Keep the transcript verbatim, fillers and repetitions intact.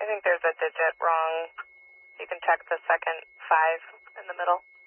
think there's a digit wrong. You can check the second five in the middle.